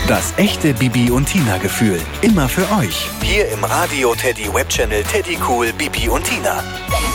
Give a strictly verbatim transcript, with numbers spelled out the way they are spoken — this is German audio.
Das echte Bibi und Tina Gefühl. Immer für euch. Hier im Radio Teddy Webchannel Teddy Cool Bibi und Tina.